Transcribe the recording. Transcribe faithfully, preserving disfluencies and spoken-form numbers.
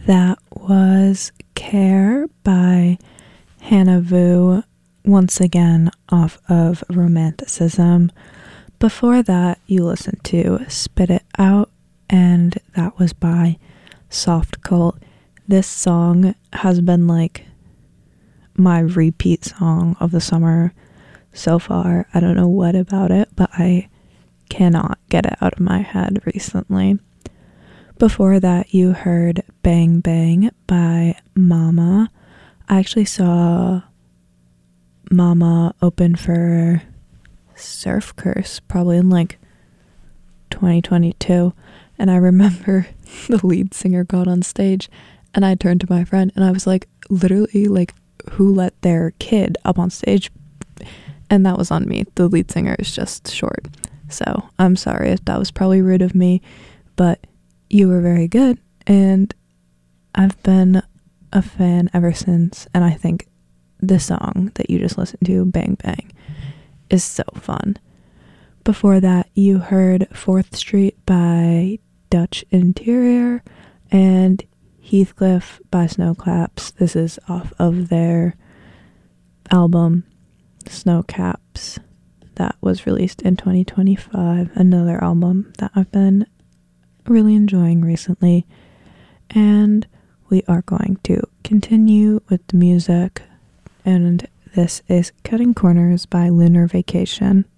That was Care by Hannah Vu, once again off of Romanticism. Before that, you listened to Spit It Out, and that was by Soft Cult. This song has been like my repeat song of the summer so far. I don't know what about it, but I cannot get it out of my head recently. Before that, you heard Bang Bang by Mama. I actually saw Mama open for Surf Curse probably in like twenty twenty-two, and I remember the lead singer got on stage and I turned to my friend and I was like, literally, like, who let their kid up on stage? And that was on me. The lead singer is just short, so I'm sorry if that was probably rude of me, but you were very good, and I've been a fan ever since, and I think the song that you just listened to, Bang Bang, is so fun. Before that, you heard fourth Street by Dutch Interior and Heathcliff by Snowcaps. This is off of their album Snowcaps that was released in twenty twenty-five, another album that I've been really enjoying recently. And we are going to continue with the music, and this is Cutting Corners by Lunar Vacation.